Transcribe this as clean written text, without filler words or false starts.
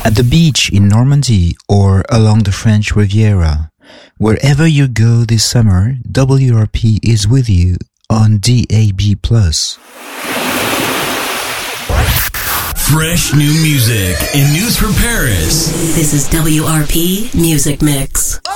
At the beach in Normandy or along the French Riviera, wherever you go this summer, WRP is with you on DAB+. Fresh new music and news from Paris. This is WRP Music Mix.